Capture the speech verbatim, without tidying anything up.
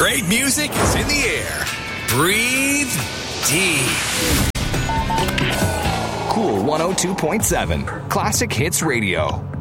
Great music is in the air. Breathe deep. Cool one oh two point seven. Classic Hits Radio.